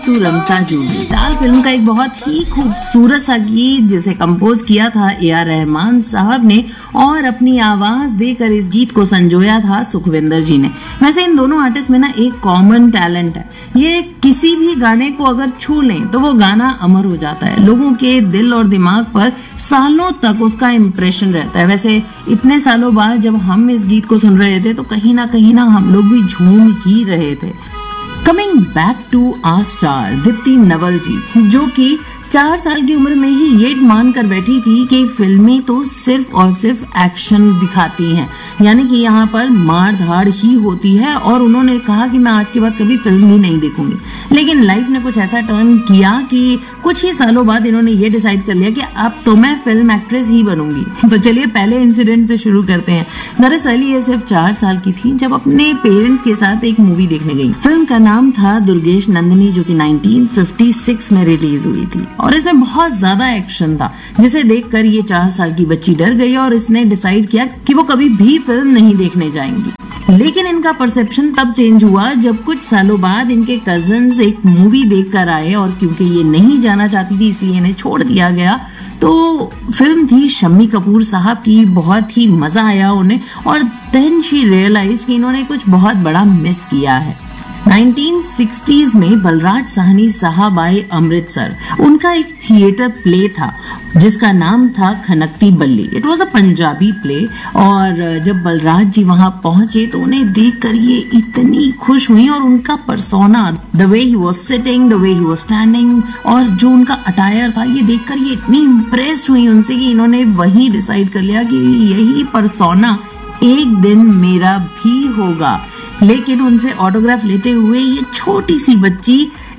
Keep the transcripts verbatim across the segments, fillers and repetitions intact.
तू रमता जूबी ताल फिल्म का एक बहुत ही खूबसूरत सा गीत जिसे कंपोज किया था ए आर रहमान साहब ने और अपनी आवाज देकर इस गीत को संजोया था सुखविंदर जी ने। वैसे इन दोनों आर्टिस्ट में ना एक कॉमन टैलेंट है, ये किसी भी गाने को अगर छू लें तो वो गाना अमर हो जाता है, लोगों के दिल और दिमाग पर सालों तक उसका इम्प्रेशन रहता है। वैसे इतने सालों बाद जब हम इस गीत को सुन रहे थे तो कहीं ना कहीं ना हम लोग भी झूम ही रहे थे। Coming back to our star Deepti Naval जी, जो कि चार साल की उम्र में ही ये मान कर बैठी थी कि फिल्में तो सिर्फ और सिर्फ एक्शन दिखाती हैं, यानी कि यहाँ पर मार धाड़ ही होती है, और उन्होंने कहा कि मैं आज के बाद कभी फिल्म ही नहीं देखूंगी। लेकिन लाइफ ने कुछ ऐसा टर्न किया कि कुछ ही सालों बाद इन्होंने ये डिसाइड कर लिया कि अब तो मैं फिल्म एक्ट्रेस ही बनूंगी। तो चलिए पहले इंसिडेंट से शुरू करते हैं। दरअसल ये सिर्फ चार साल की थी जब अपने पेरेंट्स के साथ एक मूवी देखने गई। फिल्म का नाम था दुर्गेश नंदिनी, जो कि नाइनटीन फिफ्टी सिक्स में रिलीज हुई थी और इसमें बहुत ज्यादा एक्शन था, जिसे देखकर ये चार साल की बच्ची डर गई और इसने डिसाइड किया कि वो कभी भी फिल्म नहीं देखने जाएंगी। लेकिन इनका परसेप्शन तब चेंज हुआ जब कुछ सालों बाद इनके कजन्स एक मूवी देखकर आए, और क्योंकि ये नहीं जाना चाहती थी इसलिए इन्हें छोड़ दिया गया। तो फिल्म थी शम्मी कपूर साहब की, बहुत ही मजा आया उन्हें, और देन शी रियलाइज कि इन्होंने कुछ बहुत बड़ा मिस किया है। नाइनटीन सिक्सटीज़ में बलराज साहनी साहब आए अमृतसर। उनका एक थिएटर प्ले था जिसका नाम था खनकती बल्ली। It was a Punjabi play, और जब बलराज जी वहां पहुंचे तो उन्हें देखकर ये इतनी खुश हुई, और उनका persona, the way he was sitting, the way he was standing, और जो उनका अटायर था, ये देखकर ये इतनी इम्प्रेस्ड हुई उनसे कि इन्होंने वही डिसाइड कर लिया कि यही पर्सोना एक दिन मेरा भी होगा। लेकिन उनसे ऑटोग्राफ लेते हुए ये छोटी सी बच्ची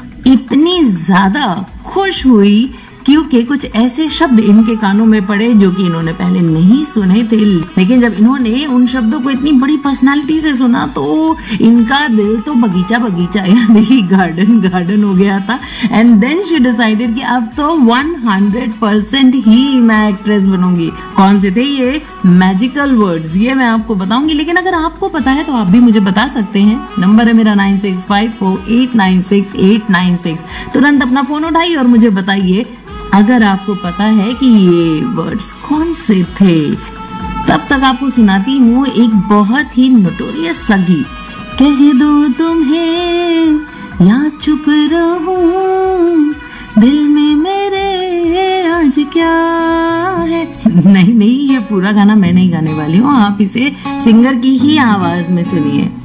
इतनी ज्यादा खुश हुई क्योंकि कुछ ऐसे शब्द इनके कानों में पड़े जो कि इन्होंने पहले नहीं सुने थे। लेकिन जब इन्होंने उन शब्दों को इतनी बड़ी पर्सनालिटी से सुना तो इनका दिल तो बगीचा बगीचा यानी गार्डन गार्डन हो गया था। एंड देन शी डिसाइडेड कि अब तो हंड्रेड परसेंट ही मैं एक्ट्रेस बनूंगी। कौन से थे ये मैजिकल वर्ड्स, ये मैं आपको बताऊंगी, लेकिन अगर आपको पता है तो आप भी मुझे बता सकते हैं। नंबर है मेरा nine six five four eight nine six eight nine six. तुरंत अपना फोन उठाइए और मुझे बताइए अगर आपको पता है कि ये वर्ड्स कौन से थे। तब तक आपको सुनाती हूँ एक बहुत ही नोटोरियस सा गीत, कह दो तुम्हें या चुप रहूं, दिल में मेरे आज क्या है। नहीं नहीं, ये पूरा गाना मैं नहीं गाने वाली हूँ, आप इसे सिंगर की ही आवाज में सुनिए।